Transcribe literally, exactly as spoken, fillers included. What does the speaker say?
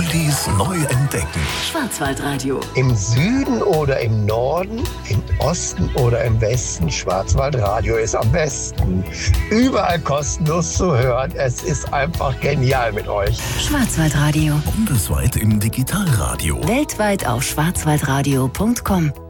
Oldies neu entdecken. Schwarzwaldradio. Im Süden oder im Norden, im Osten oder im Westen, Schwarzwaldradio ist am besten. Überall kostenlos zu hören. Es ist einfach genial mit euch. Schwarzwaldradio. Bundesweit im Digitalradio. Weltweit auf schwarzwaldradio punkt com.